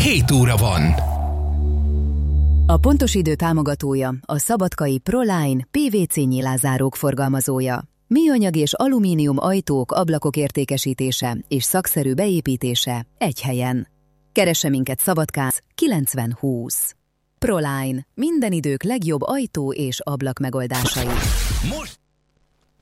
7 óra van. A pontos idő támogatója a szabadkai Proline PVC nyilázárók forgalmazója. Műanyag és alumínium ajtók, ablakok értékesítése és szakszerű beépítése egy helyen. Keresse minket Szabadkán 9020. Proline. Minden idők legjobb ajtó és ablak megoldásai. Most